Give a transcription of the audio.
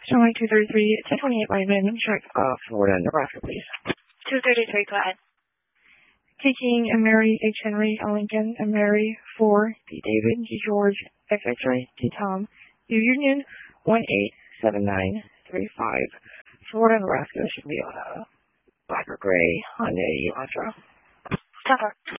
Showing 233, 1028 Lyman, Florida, Nebraska, please. 233, go ahead. Taking Mary H. Henry, Lincoln, Mary 4, D. David, G. George, X. X-ray, T. Tom, U. Union, 187935. Florida, Nebraska should be on a black or gray Hyundai Elantra. Cover.